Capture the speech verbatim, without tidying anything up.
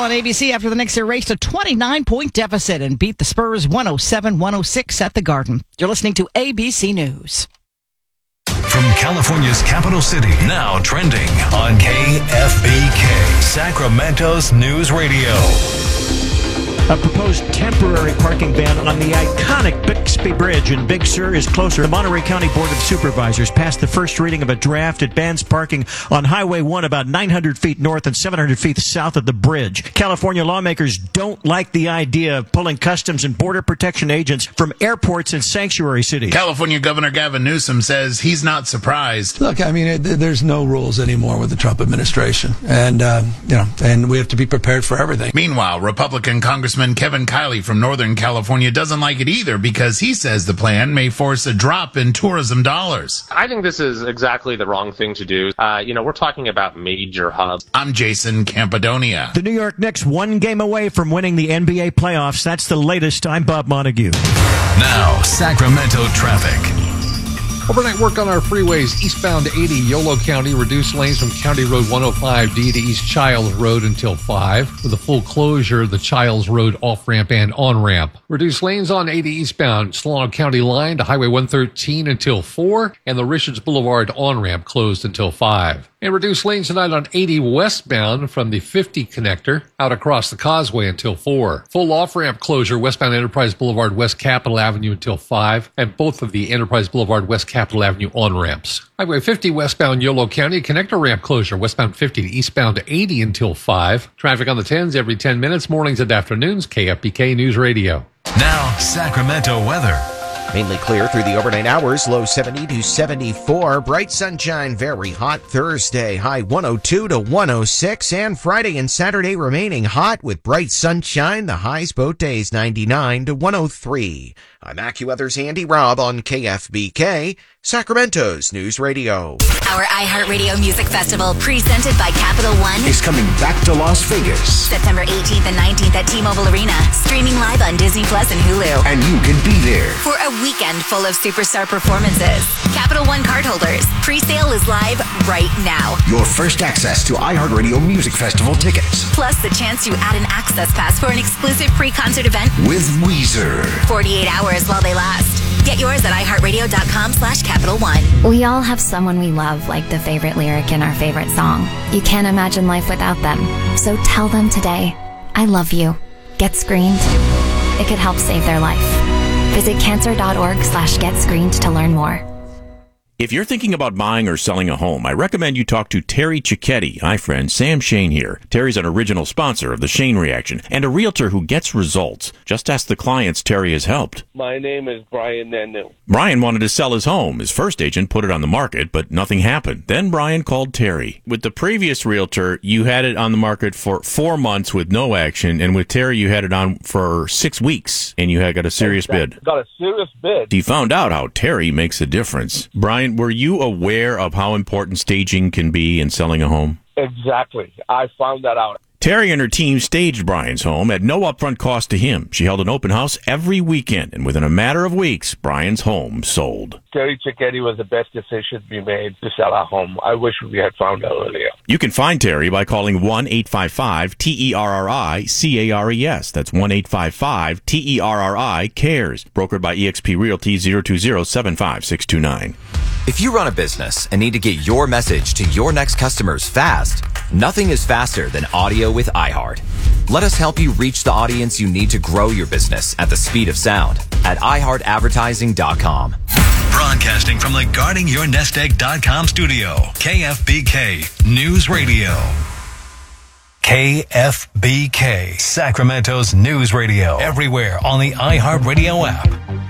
on A B C after the Knicks erased a twenty-nine point deficit and beat the Spurs one oh seven one oh six at the Garden. You're listening to A B C News. From California's capital city, now trending on K F B K, Sacramento's News Radio. A proposed temporary parking ban on the iconic Bixby Bridge in Big Sur is closer. The Monterey County Board of Supervisors passed the first reading of a draft. It bans parking on Highway one about nine hundred feet north and seven hundred feet south of the bridge. California lawmakers don't like the idea of pulling Customs and Border Protection agents from airports and sanctuary cities. California Governor Gavin Newsom says he's not surprised. Look, I mean, it, there's no rules anymore with the Trump administration. And, uh, you know, and we have to be prepared for everything. Meanwhile, Republican Congressman Kevin Kiley from Northern California doesn't like it either because he says the plan may force a drop in tourism dollars. I think this is exactly the wrong thing to do. Uh, you know, we're talking about major hubs. I'm Jason Campadonia. The New York Knicks one game away from winning the N B A playoffs. That's the latest. I'm Bob Montague. Now, Sacramento traffic. Overnight work on our freeways. Eastbound eighty, Yolo County, reduced lanes from County Road one oh five D to East Childs Road until five, with a full closure of the Childs Road off-ramp and on-ramp. Reduced lanes on eighty eastbound Solano County line to Highway one thirteen until four, and the Richards Boulevard on-ramp closed until five. And reduced lanes tonight on eighty westbound from the fifty connector out across the causeway until four. Full off-ramp closure westbound Enterprise Boulevard West Capitol Avenue until five, and both of the Enterprise Boulevard West Capitol Avenue on-ramps. Highway fifty westbound Yolo County connector ramp closure westbound fifty to eastbound eighty until five. Traffic on the tens every ten minutes, mornings and afternoons. K F B K News Radio. Now, Sacramento weather. Mainly clear through the overnight hours, low seventy to seventy-four. Bright sunshine, very hot Thursday, high one oh two to one oh six. And Friday and Saturday remaining hot with bright sunshine. The highs both days ninety-nine to one oh three. I'm AccuWeather's Andy Robb on K F B K, Sacramento's News Radio. Our iHeartRadio Music Festival, presented by Capital One, is coming back to Las Vegas. September eighteenth and nineteenth at T-Mobile Arena, streaming live on Disney Plus and Hulu. And you can be there for a weekend full of superstar performances. Capital One cardholders, pre-sale is live right now. Your first access to iHeartRadio Music Festival tickets. Plus the chance to add an access pass for an exclusive pre-concert event with Weezer. forty-eight hours while they last. Get yours at iHeartRadio.com slash Capital One. We all have someone we love, like the favorite lyric in our favorite song. You can't imagine life without them. So tell them today, I love you. Get screened. It could help save their life. Visit cancer.org slash get screened to learn more. If you're thinking about buying or selling a home, I recommend you talk to Terry Cicchetti. Hi, friend. Sam Shane here. Terry's an original sponsor of the Shane Reaction and a realtor who gets results. Just ask the clients Terry has helped. My name is Brian Nanu. Brian wanted to sell his home. His first agent put it on the market, but nothing happened. Then Brian called Terry. With the previous realtor, you had it on the market for four months with no action, and with Terry, you had it on for six weeks, and you had got a serious bid. Got a serious bid. He found out how Terry makes a difference. Brian, were you aware of how important staging can be in selling a home? Exactly. I found that out. Terry and her team staged Brian's home at no upfront cost to him. She held an open house every weekend, and within a matter of weeks, Brian's home sold. Terry Cicchetti was the best decision we made to sell our home. I wish we had found out earlier. You can find Terry by calling one eight five five T E R R I C A R E S. That's one eight five five T E R R I CARES. Brokered by eXp Realty zero two zero seven five six two nine. If you run a business and need to get your message to your next customers fast, nothing is faster than audio with iHeart. Let us help you reach the audience you need to grow your business at the speed of sound at i heart advertising dot com. Broadcasting from the guarding your nest egg dot com studio, K F B K News Radio. K F B K, Sacramento's News Radio. Everywhere on the iHeartRadio app.